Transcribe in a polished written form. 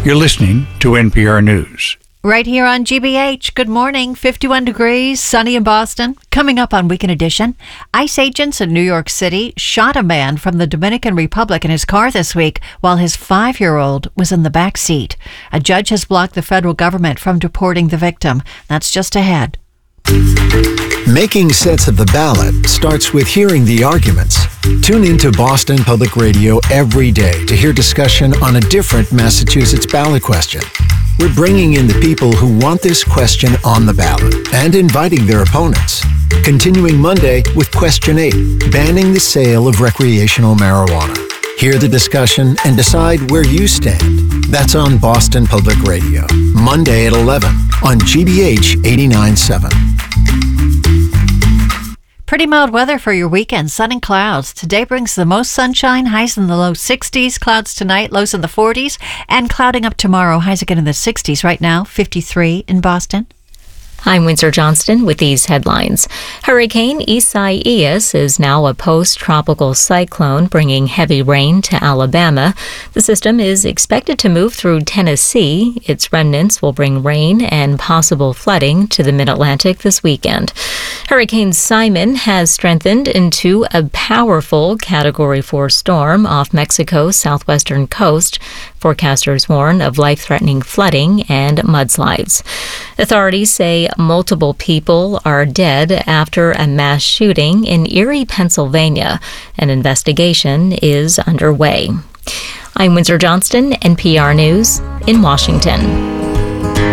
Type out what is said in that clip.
You're listening to NPR News. Right here on GBH. Good morning. 51 degrees, sunny in Boston. Coming up on Weekend Edition, ICE agents in New York City shot a man from the Dominican Republic in his car this week while his 5-year-old was in the back seat. A judge has blocked the federal government from deporting the victim. That's just ahead. Making sense of the ballot starts with hearing the arguments. Tune into Boston Public Radio every day to hear discussion on a different Massachusetts ballot question. We're bringing in the people who want this question on the ballot and inviting their opponents. Continuing Monday with Question 8, banning the sale of recreational marijuana. Hear the discussion and decide where you stand. That's on Boston Public Radio, Monday at 11 on GBH 89.7. Pretty mild weather for your weekend, sun and clouds. Today brings the most sunshine, highs in the low 60s, clouds tonight, lows in the 40s, and clouding up tomorrow, highs again in the 60s. Right now, 53 in Boston. I'm Windsor Johnston with these headlines. Hurricane Isaias is now a post-tropical cyclone bringing heavy rain to Alabama. The system is expected to move through Tennessee. Its remnants will bring rain and possible flooding to the mid-Atlantic this weekend. Hurricane Simon has strengthened into a powerful Category 4 storm off Mexico's southwestern coast. Forecasters warn of life-threatening flooding and mudslides. Authorities say multiple people are dead after a mass shooting in Erie, Pennsylvania. An investigation is underway. I'm Windsor Johnston, NPR News in Washington.